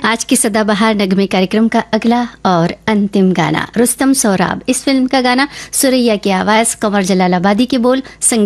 आज की सदाबहार नगमे कार्यक्रम का अगला और अंतिम गाना रुस्तम सोहराब। इस फिल्म का गाना सुरैया की आवाज, कमर जलालाबादी के बोल, संगीत